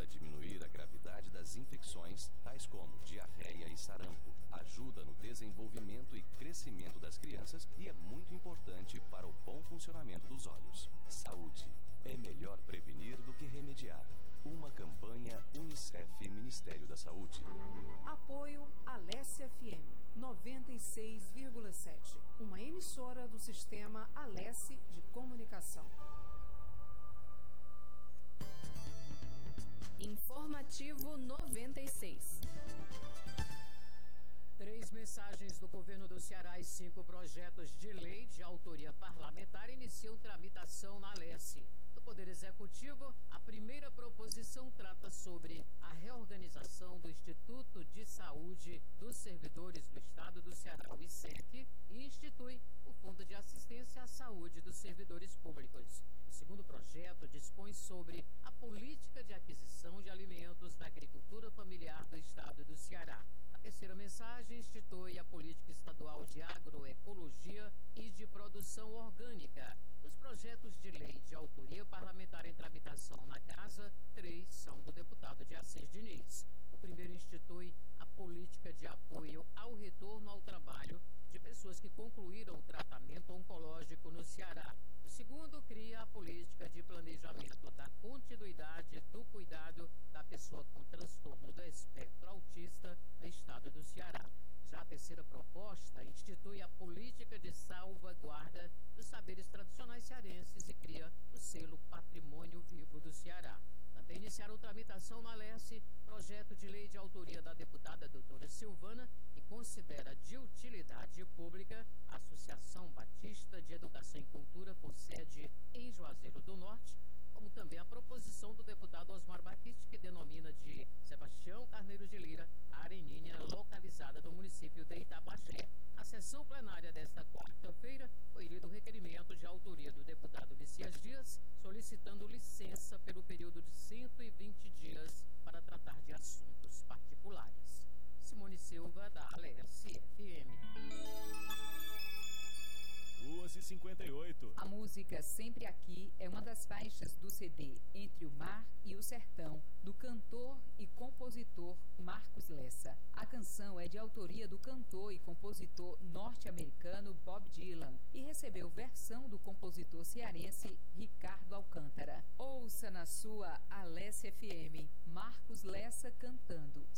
a diminuir a gravidade das infecções, tais como diarreia e sarampo. Ajuda no desenvolvimento e crescimento das crianças e é muito importante para o bom funcionamento dos olhos. Saúde. É melhor prevenir do que remediar. Uma campanha UNICEF, Ministério da Saúde. Apoio Alesse FM 96,7. Uma emissora do sistema Alesse de Comunicação. Informativo 96. 3 mensagens do governo do Ceará e 5 projetos de lei de autoria parlamentar iniciam tramitação na Alesse. Do Poder Executivo, a primeira proposição trata sobre a reorganização do Instituto de Saúde dos Servidores do Estado do Ceará, o ISEC, e institui o Fundo de Assistência à Saúde dos Servidores Públicos. O segundo projeto dispõe sobre a política de aquisição de alimentos da agricultura familiar do Estado do Ceará. A terceira mensagem institui a política estadual de agroecologia e de produção orgânica. Os projetos de lei de autoria parlamentar em tramitação na Casa, 3 são do deputado de Assis Diniz. O primeiro institui a política de apoio ao retorno ao trabalho de pessoas que concluíram o tratamento oncológico no Ceará. O segundo cria a política de planejamento da continuidade do cuidado da pessoa com transtorno do espectro autista no estado do Ceará. Já a terceira proposta institui a política de salvaguarda dos saberes tradicionais cearenses e cria o selo Patrimônio Vivo do Ceará. Também iniciaram tramitação na Alesse projeto de lei de autoria da deputada doutora Silvana, que considera de utilidade pública a Associação Batista de Educação e Cultura com sede em Juazeiro do Norte, como também a proposição do deputado Osmar Batista, que denomina de Sebastião Carneiro de Lira a areninha localizada no município de Itabaxé. Na sessão plenária desta quarta-feira, foi lido o requerimento de autoria do deputado Messias Dias, solicitando licença pelo período de 120 dias para tratar de assuntos particulares. Simone Silva, da Alesse FM. 2h58. A música Sempre Aqui é uma das faixas do CD Entre o Mar e o Sertão, do cantor e compositor Marcos Lessa. A canção é de autoria do cantor e compositor norte-americano Bob Dylan e recebeu versão do compositor cearense Ricardo Alcântara. Ouça na sua Alesse FM, Marcos Lessa cantando